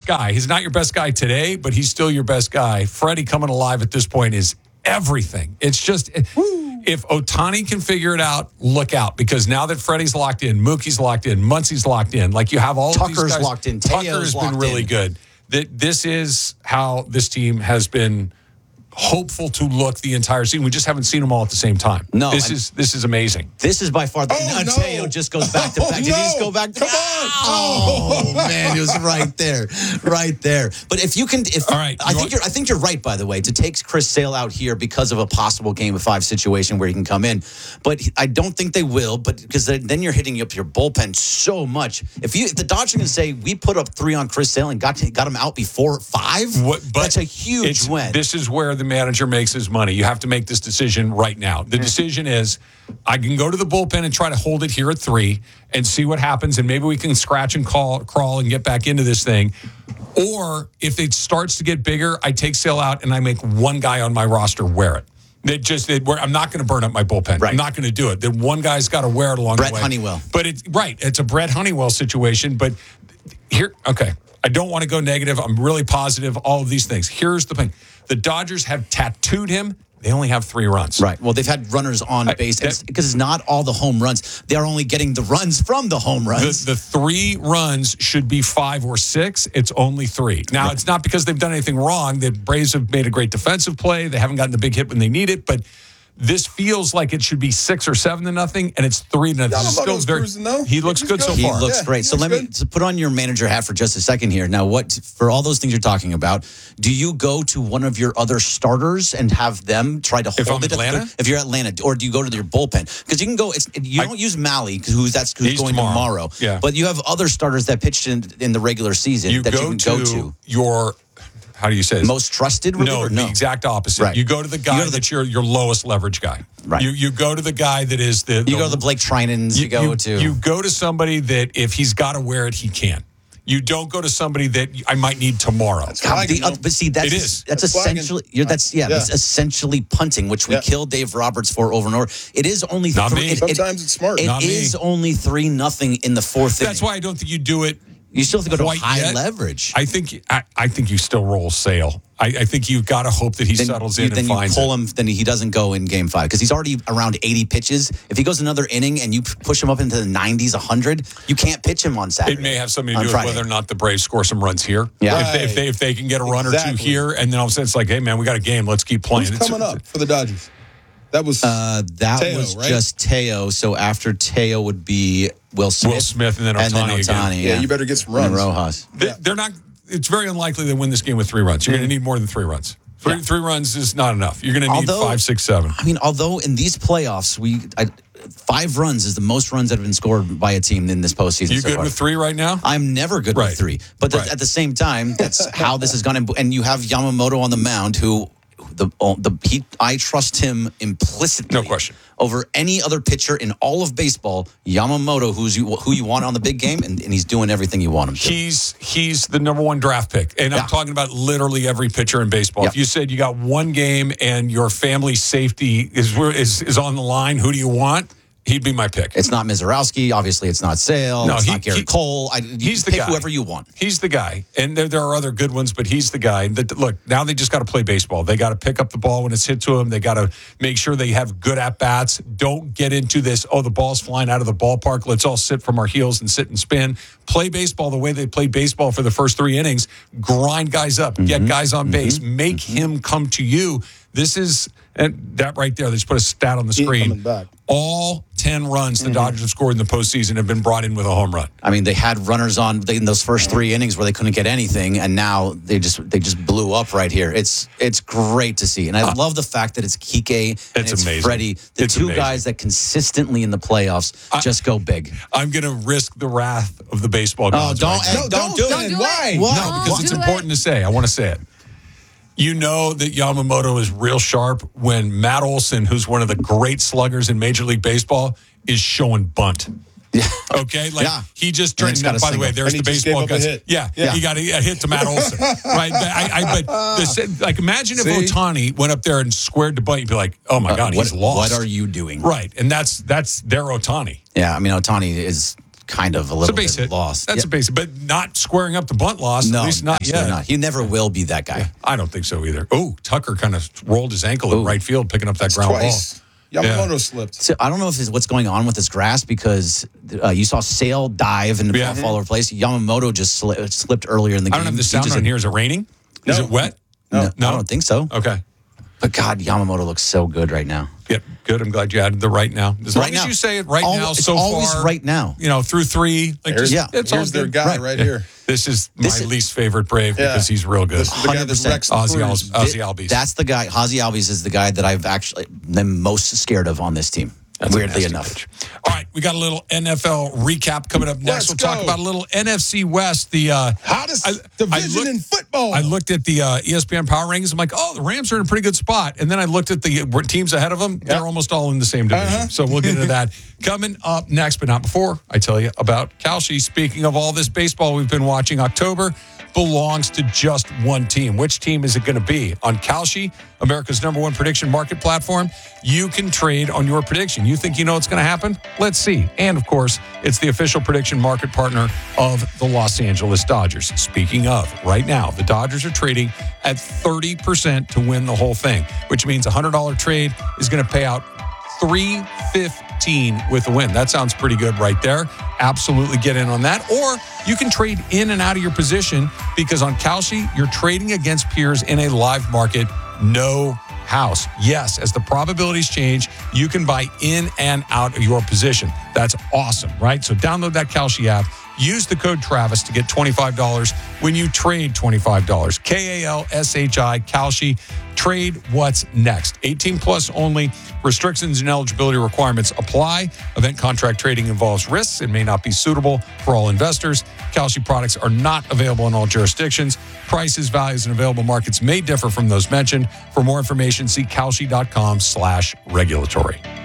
guy. He's not your best guy today, but he's still your best guy. Freddie coming alive at this point is everything. It's just, if Ohtani can figure it out, look out. Because now that Freddie's locked in, Mookie's locked in, Muncie's locked in, like you have all of these guys. Tucker's locked in. Tucker's been really good. This is how this team has been hopeful to look the entire season. We just haven't seen them all at the same time. No, this is amazing. This is by far the Teo just goes back to back. Did he just go back to back? Oh man, it was right there. But if you can, all right, I think you're right. By the way, to take Chris Sale out here because of a possible Game of 5 situation where he can come in, but I don't think they will. But because then you're hitting up your bullpen so much. If the Dodgers can say we put up 3 on Chris Sale and got him out before 5, that's a huge win. This is where the manager makes his money. You have to make this decision right now. The decision is, I can go to the bullpen and try to hold it here at 3 and see what happens, and maybe we can scratch and crawl and get back into this thing. Or if it starts to get bigger, I take Sale out and I make one guy on my roster wear it. I'm not going to burn up my bullpen. Right. I'm not going to do it. Then one guy's got to wear it along the way. Brett Honeywell. But it's a Brett Honeywell situation. But here, okay, I don't want to go negative. I'm really positive. All of these things. Here's the thing: the Dodgers have tattooed him. They only have 3 runs. Right. Well, they've had runners on base because it's not all the home runs. They are only getting the runs from the home runs. The 3 runs should be 5 or 6. It's only 3. Now, It's not because they've done anything wrong. The Braves have made a great defensive play. They haven't gotten the big hit when they need it, but this feels like it should be 6 or 7-0, and it's 3-0. He looks good so far. He looks great. So let me put on your manager hat for just a second here. Now, for all those things you're talking about, do you go to one of your other starters and have them try to hold it? If you're Atlanta, or do you go to your bullpen? Because you can go. You don't use Malley, who's going tomorrow. Yeah. But you have other starters that pitched in the regular season that you can go to. Your, how do you say this? Most trusted reliever? No, the exact opposite. Right. You go to the guy that's your lowest leverage guy. Right. You go to the guy that is the... You go to the Blake Trinans. You go to somebody that if he's got to wear it, he can. You don't go to somebody that I might need tomorrow. But see, that's essentially that's essentially punting, which we killed Dave Roberts for over and over. It is only Sometimes it's smart. It is only 3-0 in the 4th. That's why I don't think you do it. You still have to go to high leverage. I think you still roll Sale. I think you've got to hope that he settles in and finds it. Then you pull him, then he doesn't go in Game 5 because he's already around 80 pitches. If he goes another inning and you push him up into the 90s, 100, you can't pitch him on Saturday. It may have something to do with whether or not the Braves score some runs here. Yeah. If they can get a run or 2 here, and then all of a sudden it's like, hey, man, we got a game. Let's keep playing. Who's coming up for the Dodgers? That was Teo, right? Just Teo. So after Teo would be Will Smith and then Ohtani. Yeah, you better get some runs. And Rojas. They're not. It's very unlikely they win this game with 3 runs. You're going to need more than 3 runs. Three runs is not enough. You're going to need 5, 6, 7. I mean, although in these playoffs, 5 runs is the most runs that have been scored by a team in this postseason. You good with 3 right now? I'm never good with 3. But at the same time, that's how this has gone. And you have Yamamoto on the mound, who I trust him implicitly. No question. Over any other pitcher in all of baseball, Yamamoto, who you want on the big game, and he's doing everything you want him to. He's the number 1 draft pick. And I'm talking about literally every pitcher in baseball. If you said you got 1 game and your family's safety is on the line, who do you want? He'd be my pick. It's not Mizorowski. Obviously, it's not Sale. It's not Garrett Cole. He's the pick guy. Whoever you want. He's the guy. And there are other good ones, but he's the guy. Look, now they just got to play baseball. They got to pick up the ball when it's hit to them. They got to make sure they have good at-bats. Don't get into this, the ball's flying out of the ballpark. Let's all sit from our heels and sit and spin. Play baseball the way they played baseball for the first 3 innings. Grind guys up. Get guys on base. Make him come to you. This is... And that right there, they just put a stat on the screen. All 10 runs the Dodgers have scored in the postseason have been brought in with a home run. I mean, they had runners on in those first 3 innings where they couldn't get anything, and now they just blew up right here. It's great to see, and I love the fact that it's Kike and it's Freddie, the 2 guys that consistently in the playoffs just go big. I'm going to risk the wrath of the baseball gods. Don't do it. Why? No, because it's important to say. I want to say it. You know that Yamamoto is real sharp when Matt Olson, who's one of the great sluggers in Major League Baseball, is showing bunt. Yeah. Okay? He just turned. By the way, there's the baseball guys. Yeah. He got a hit to Matt Olson. Right? But imagine if Ohtani went up there and squared the bunt, you'd be like, oh my God, he's lost. What are you doing? Right. And that's their Ohtani. Yeah, I mean, Ohtani is kind of a It's little a base bit hit. lost. That's Yeah. a base hit, but not squaring up the bunt loss. No, at least not absolutely yet. not. He never will be that guy. I don't think so either. Oh, Tucker kind of rolled his ankle in right field, picking up that ground Twice. ball. Yamamoto slipped. So I don't know if it's what's going on with this grass because you saw Sale dive and Yeah. fall over place. Yamamoto just slipped earlier in the game. I don't have the sound on here. Is it raining? Is No. it wet? No, I don't think so. Okay. But God, Yamamoto looks so good right now. Yep, good. I'm glad you added the right now. As long as you say it right now, it's so always far, right now. through 3. Like Here's, it's all here's their good. guy right here. This is my least favorite Brave because he's real good. This is the guy that 100%. wrecks the Ozzy Blues. Albies. That's the guy. Ozzy Albies is the guy that I've actually am most scared of on this team. That's a weirdly nasty enough. pitch. All right, we got a little NFL recap coming up next. Let's We'll talk go. about a little NFC West. The Hottest I division looked- in football. I looked at the ESPN Power Rankings. I'm like, oh, the Rams are in a pretty good spot. And then I looked at the teams ahead of them. They're almost all in the same division. So we'll get into that coming up next. But not before I tell you about Kalshi. Speaking of all this baseball we've been watching, October belongs to just one team. Which team is it going to be? On Kalshi, America's #1 prediction market platform, you can trade on your prediction. You think you know what's going to happen? Let's see. And of course, it's the official prediction market partner of the Los Angeles Dodgers. Speaking of, right now, the Dodgers are trading at 30% to win the whole thing, which means a $100 trade is going to pay out $315 with a win. That sounds pretty good right there. Absolutely get in on that. Or you can trade in and out of your position because on Kalshi, you're trading against peers in a live market, no house. Yes, as the probabilities change, you can buy in and out of your position. That's awesome, right? So download that Kalshi app. Use the code Travis to get $25 when you trade $25. KALSHI, Kalshi. Trade what's next. 18 plus only. Restrictions and eligibility requirements apply. Event contract trading involves risks and may not be suitable for all investors. Kalshi products are not available in all jurisdictions. Prices, values, and available markets may differ from those mentioned. For more information, see kalshi.com/regulatory.